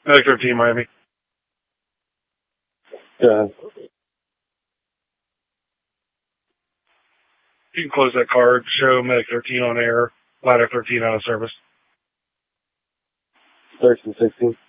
Medic 13, Miami. Yeah. You can close that card. Show Medic 13 on air. Ladder 13 out of service. 13-16.